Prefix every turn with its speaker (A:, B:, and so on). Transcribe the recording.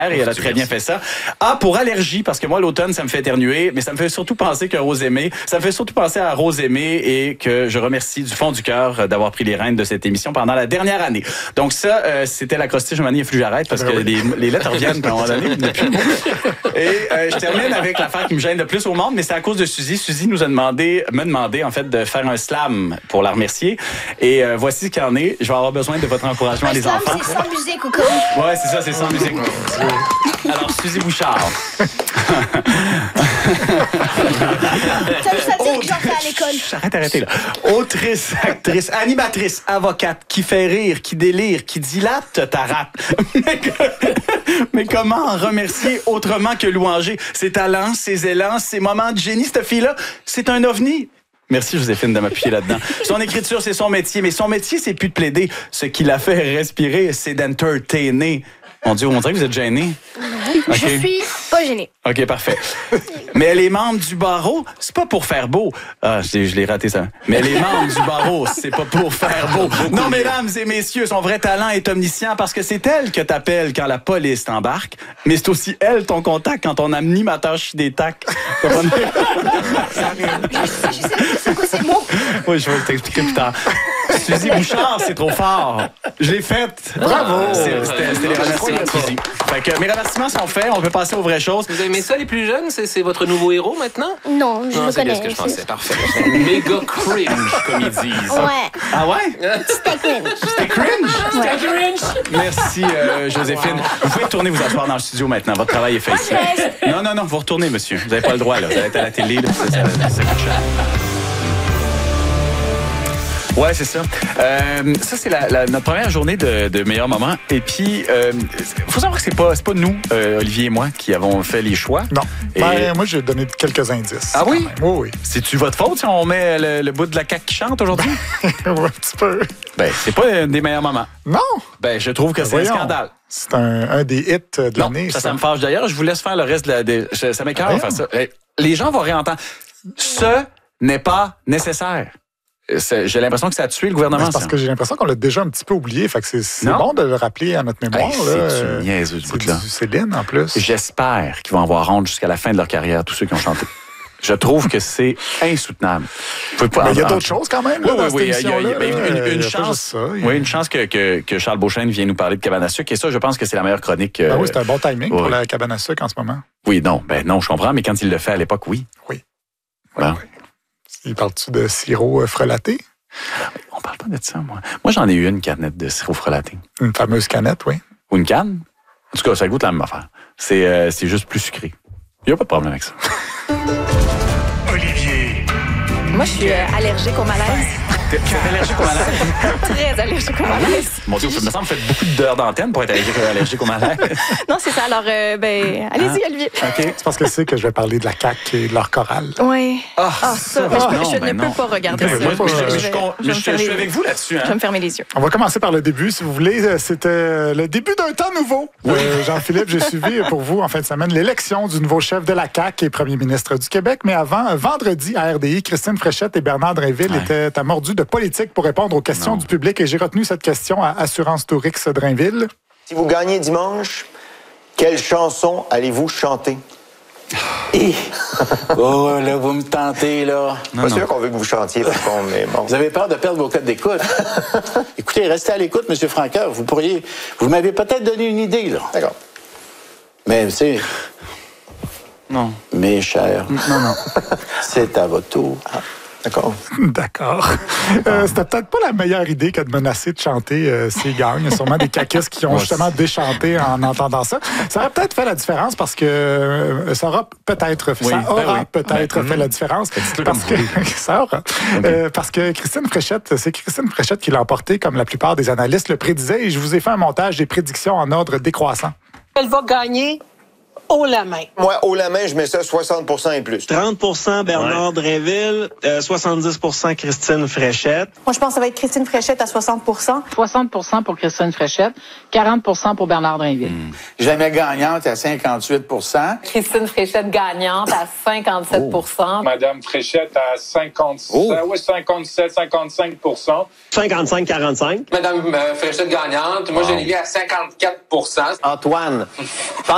A: Et elle a très bien fait ça. Ah, pour allergie, parce que moi, l'automne, ça me fait éternuer, mais ça me fait surtout penser que Rose Aimée, ça me fait surtout penser à Rose Aimée et que je remercie du fond du cœur d'avoir pris les rênes de cette émission pendant la dernière année. Donc ça, c'était l'acrostiche. Il a fallu que j'arrête parce que les lettres reviennent à un moment donné. Et je termine avec l'affaire qui me gêne le plus au monde, mais c'est à cause de Suzy. Suzy me demandé en fait de faire un slam pour la remercier. Et voici ce qu'il en est. Je vais avoir besoin de votre encouragement, les enfants.
B: C'est sans musique ou quoi?
A: Ouais, c'est ça, c'est sans musique. Alors, Suzy Bouchard.
B: Ça veut dire que j'en fais à l'école.
A: Arrêtez là. Autrice, actrice, animatrice, avocate, qui fait rire, qui délire, qui dilate ta rate. Mais comment en remercier autrement que louanger ses talents, ses élans, ses moments de génie, cette fille-là? C'est un ovni. Merci, Joséphine, de m'appuyer là-dedans. Son écriture, c'est son métier, mais son métier, c'est plus de plaider. Ce qui la fait respirer, c'est d'entertainer. Mon Dieu, on dirait que vous êtes gênés.
B: Je suis pas gênée.
A: OK, parfait. Mais les membres du barreau, c'est pas pour faire beau. Ah, je l'ai raté, ça. Mais les membres du barreau, c'est pas pour faire beau. Non, mesdames et messieurs, son vrai talent est omniscient parce que c'est elle que t'appelles quand la police t'embarque, mais c'est aussi elle ton contact quand ton animateur chie des tacs.
B: Je sais c'est quoi ces mots.
A: Oui, je vais t'expliquer plus tard. Suzy Bouchard, c'est trop fort. Je l'ai faite.
C: Bravo.
A: C'était les remerciements de Suzy. Fait que mes remerciements sont faits. On peut passer aux vraies choses.
C: Vous aimez ça, les plus jeunes? C'est votre nouveau héros, maintenant?
B: Non, je le
C: c'est
B: connais.
C: ce que je pensais. Parfait. Méga cringe, comme ils disent.
B: Ouais,
A: Ah ouais?
B: c'était cringe.
A: C'était cringe?
B: Ouais.
C: Cringe!
A: Merci, Joséphine. Vous pouvez retourner vous asseoir dans le studio maintenant. Votre travail est fait ici. Non, vous retournez, monsieur. Vous n'avez pas le droit, là. Vous allez être à la télé, là. Ça coûte cher. Ouais, c'est ça. Ça, c'est notre première journée de meilleurs moments. Et puis, faut savoir que c'est pas nous, Olivier et moi, qui avons fait les choix.
D: Non.
A: Et...
D: moi, j'ai donné quelques indices.
A: Ah oui?
D: Oui.
A: C'est-tu votre faute si on met le bout de la CAQ qui chante aujourd'hui?
D: Oui, un petit peu.
A: Ben, c'est pas un des meilleurs moments.
D: Non.
A: Ben, je trouve que c'est un scandale.
D: C'est un des hits de l'année.
A: Ça me fâche. D'ailleurs, je vous laisse faire le reste ça m'écoeure de faire ça. Les gens vont réentendre. Ce n'est pas nécessaire. J'ai l'impression que ça a tué le gouvernement.
D: C'est parce que j'ai l'impression qu'on l'a déjà un petit peu oublié. Fait que c'est bon de le rappeler à notre mémoire.
A: C'est une niaise du bout là.
D: C'est Céline, en plus.
A: J'espère qu'ils vont avoir honte jusqu'à la fin de leur carrière, tous ceux qui ont chanté. Je trouve que c'est insoutenable.
D: Il y a d'autres choses quand même.
A: Oui. Il y a une chance. Oui, une chance que Charles Beauchesne vienne nous parler de cabane à sucre. Et ça, je pense que c'est la meilleure chronique.
D: Oui, c'est un bon timing pour la cabane à sucre en ce moment.
A: Oui, non, je comprends. Mais quand il le fait à l'époque, oui.
D: Oui.
A: Bon.
D: Il parle-tu de sirop frelaté?
A: On parle pas de ça, moi. Moi, j'en ai eu une canette de sirop frelaté.
D: Une fameuse canette, oui.
A: Ou une canne. En tout cas, ça goûte la même affaire. C'est juste plus sucré. Il n'y a pas de problème avec ça.
E: Olivier.
F: Moi, je suis allergique au malaise.
A: T'es allergique au malaise?
F: Très allergique au malaise.
A: Mon Dieu, il me semble que vous faites beaucoup d'heures d'antenne pour être allergique au malaise.
F: Non, c'est ça. Alors, allez-y, Olivier.
D: OK. C'est parce que c'est que je vais parler de la CAQ et de leur chorale.
F: Oui.
A: Ça.
F: Mais je ne peux pas regarder ça.
A: Je suis avec vous là-dessus.
F: Je vais me fermer les yeux.
D: On va commencer par le début, si vous voulez. C'était le début d'un temps nouveau.
A: Oui.
D: Jean-Philippe, j'ai suivi pour vous en fin de semaine l'élection du nouveau chef de la CAQ et premier ministre du Québec. Mais avant, vendredi, à RDI, Christine Fréchette et Bernard Drainville étaient à mordu de politique pour répondre aux questions du public. Et j'ai retenu cette question à Assurance Tourix Drainville.
G: Si vous gagnez dimanche, quelle chanson allez-vous chanter?
H: Oh, là, vous me tentez, là.
G: Pas sûr qu'on veut que vous chantiez, par contre, mais bon.
H: Vous avez peur de perdre vos codes d'écoute. Écoutez, restez à l'écoute, M. Franqueur. Vous m'avez peut-être donné une idée, là.
G: D'accord.
H: Mais, tu sais...
A: Non.
H: Mes chers.
A: Non.
H: C'est à votre tour.
G: D'accord.
D: D'accord. C'était peut-être pas la meilleure idée que de menacer de chanter s'ils gagnent. Il y a sûrement des caquistes qui ont justement déchanté en entendant ça. Ça aurait peut-être fait la différence parce que ça aura peut-être fait la différence. Parce que ça aura. Parce que Christine Fréchette, c'est Christine Fréchette qui l'a emporté, comme la plupart des analystes le prédisaient. Et je vous ai fait un montage des prédictions en ordre décroissant.
I: Elle va gagner haut la main.
G: Moi, haut la main, je mets ça 60% et plus.
J: 30% Bernard Drainville, 70% Christine Fréchette.
I: Moi, je pense que ça va être Christine Fréchette à 60%.
K: 60% pour Christine Fréchette, 40% pour Bernard Drainville.
H: Jamais gagnante à 58%.
F: Christine Fréchette gagnante à 57%.
L: Madame Fréchette à 57, 55%.
J: 55-45.
M: Madame Fréchette gagnante, moi j'ai lié à 54%.
G: Antoine,